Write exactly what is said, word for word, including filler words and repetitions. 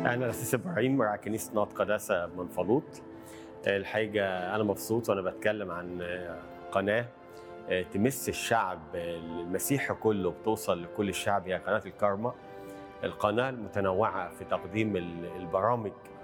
أنا الأسيس إبراهيم مراعي كنيسة نهضة قداسة منفلوط. الحقيقة أنا مبسوط وأنا بتكلم عن قناة تمس الشعب المسيحي كله، بتوصل لكل الشعب، هي قناة الكارما. القناة المتنوعة في تقديم البرامج